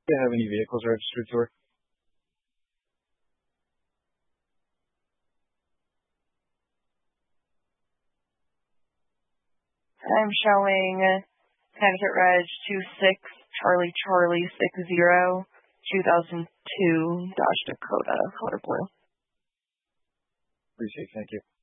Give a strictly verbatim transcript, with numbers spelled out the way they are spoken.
Do you have any vehicles registered to her? I'm showing Connecticut Reg two six Charlie Charlie six zero two thousand two Dodge Dakota color blue. Appreciate it. Thank you.